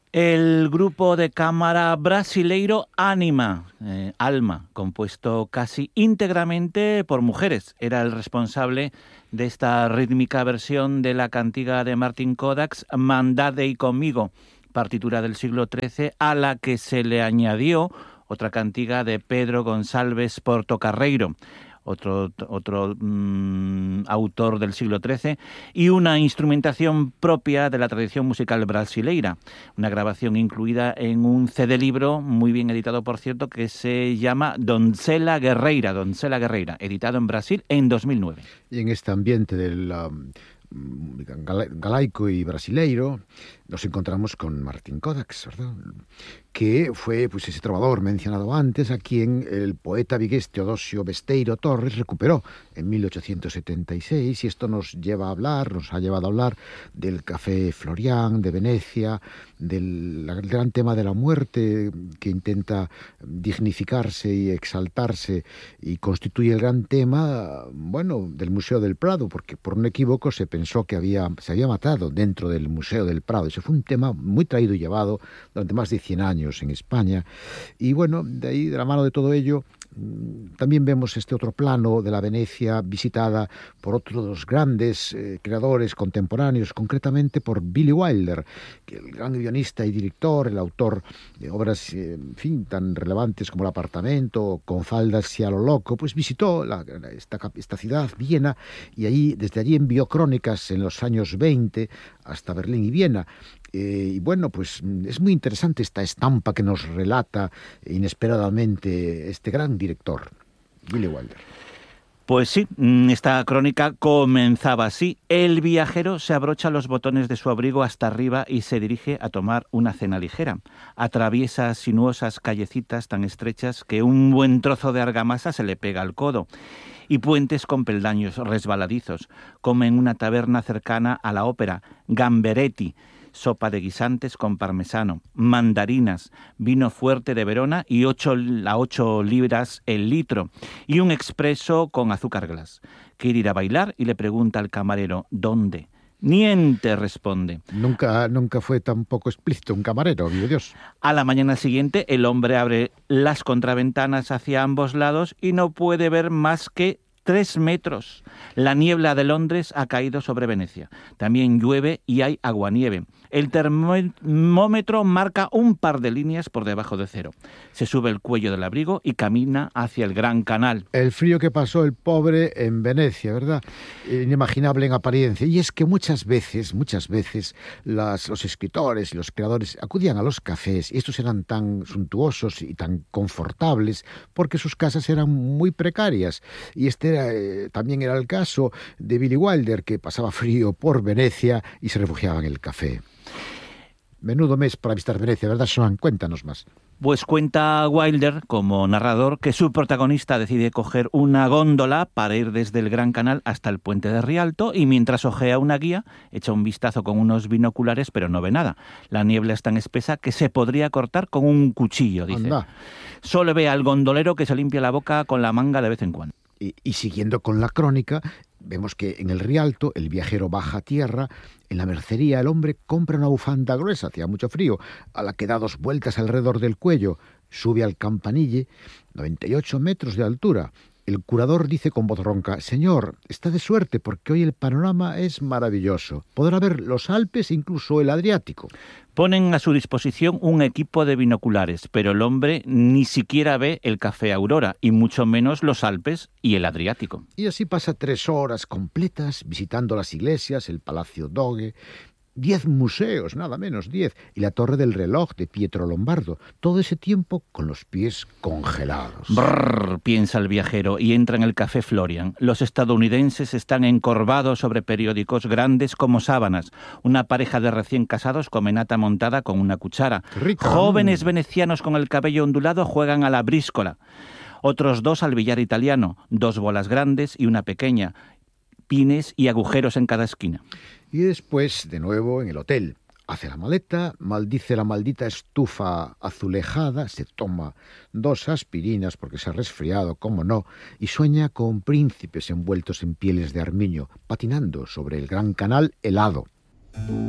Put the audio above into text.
El grupo de cámara brasileiro Alma, compuesto casi íntegramente por mujeres, era el responsable de esta rítmica versión de la cantiga de Martin Kodax, Mandadei Comigo, partitura del siglo XIII, a la que se le añadió otra cantiga de Pedro Gonçalves Portocarreiro, otro autor del siglo XIII, y una instrumentación propia de la tradición musical brasileira. Una grabación incluida en un CD-libro, muy bien editado, por cierto, que se llama Donzela Guerreira, editado en Brasil en 2009. Y en este ambiente del galaico y brasileiro nos encontramos con Martin Kodax, ¿verdad? Que fue pues ese trovador mencionado antes, a quien el poeta vigués Teodosio Besteiro Torres recuperó en 1876, y esto nos ha llevado a hablar del Café Florian, de Venecia, del gran tema de la muerte, que intenta dignificarse y exaltarse, y constituye el gran tema, bueno, del Museo del Prado, porque por un equívoco se pensó que se había matado dentro del Museo del Prado. Ese fue un tema muy traído y llevado durante más de 100 años en España. Y bueno, de ahí, de la mano de todo ello, también vemos este otro plano de la Venecia visitada por otros grandes creadores contemporáneos, concretamente por Billy Wilder, que el gran guionista y director, el autor de obras tan relevantes como El apartamento o Con faldas y a lo loco, pues visitó esta ciudad, Viena, y desde allí envió crónicas en los años 20 hasta Berlín y Viena. Y bueno, pues es muy interesante esta estampa que nos relata inesperadamente este gran director, Billy Wilder. Pues sí, esta crónica comenzaba así. El viajero se abrocha los botones de su abrigo hasta arriba y se dirige a tomar una cena ligera. Atraviesa sinuosas callecitas tan estrechas que un buen trozo de argamasa se le pega al codo, y puentes con peldaños resbaladizos. Come en una taberna cercana a la ópera, Gamberetti, sopa de guisantes con parmesano, mandarinas, vino fuerte de Verona y 8 libras el litro, y un expreso con azúcar glass. Quiere ir a bailar y le pregunta al camarero, ¿dónde? Niente, responde. Nunca fue tan poco explícito un camarero, vive Dios. A la mañana siguiente, el hombre abre las contraventanas hacia ambos lados y no puede ver más que 3 metros. La niebla de Londres ha caído sobre Venecia. También llueve y hay aguanieve. El termómetro marca un par de líneas por debajo de cero. Se sube el cuello del abrigo y camina hacia el Gran Canal. El frío que pasó el pobre en Venecia, ¿verdad? Inimaginable en apariencia. Y es que muchas veces los escritores y los creadores acudían a los cafés, y estos eran tan suntuosos y tan confortables porque sus casas eran muy precarias. Y también era el caso de Billy Wilder, que pasaba frío por Venecia y se refugiaba en el café. Menudo mes para visitar Venecia, ¿verdad, Joan? Cuéntanos más. Pues cuenta Wilder, como narrador, que su protagonista decide coger una góndola para ir desde el Gran Canal hasta el puente de Rialto, y mientras ojea una guía, echa un vistazo con unos binoculares, pero no ve nada. La niebla es tan espesa que se podría cortar con un cuchillo, dice. Anda. Solo ve al gondolero que se limpia la boca con la manga de vez en cuando. Y siguiendo con la crónica, vemos que en el Rialto el viajero baja a tierra. En la mercería el hombre compra una bufanda gruesa, hacía mucho frío, a la que da 2 vueltas alrededor del cuello. Sube al campanille, 98 metros de altura. El curador dice con voz ronca: «Señor, está de suerte porque hoy el panorama es maravilloso. Podrá ver los Alpes e incluso el Adriático». Ponen a su disposición un equipo de binoculares, pero el hombre ni siquiera ve el Café Aurora, y mucho menos los Alpes y el Adriático. Y así pasa 3 horas completas visitando las iglesias, el Palacio Doge, 10 museos, nada menos 10, y la Torre del Reloj de Pietro Lombardo. Todo ese tiempo con los pies congelados. Brrr, piensa el viajero, y entra en el Café Florian. Los estadounidenses están encorvados sobre periódicos grandes como sábanas. Una pareja de recién casados come nata montada con una cuchara. Rico. Jóvenes venecianos con el cabello ondulado juegan a la bríscola. Otros 2 al billar italiano, 2 bolas grandes y una pequeña, pines y agujeros en cada esquina. Y después, de nuevo, en el hotel. Hace la maleta, maldice la maldita estufa azulejada, se toma 2 aspirinas porque se ha resfriado, cómo no, y sueña con príncipes envueltos en pieles de armiño, patinando sobre el Gran Canal helado.